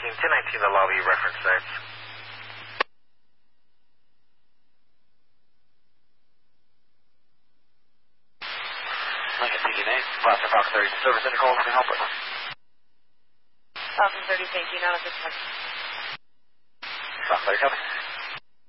1019, the lobby reference notes. Lincoln CD8, Blaster Fox 30, service intercom, can I help us? Falcon 30, thank you, not at this time. Fox 30, copy.